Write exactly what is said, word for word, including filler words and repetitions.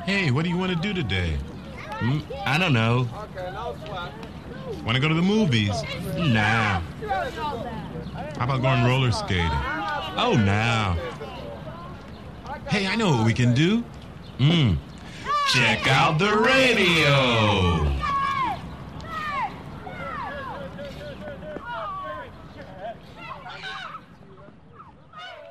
Hey, what do you want to do today? Mm, I don't know. Want to go to the movies? Nah. How about going roller skating? Oh, no. Hey, I know what we can do. Mm. Check out the radio.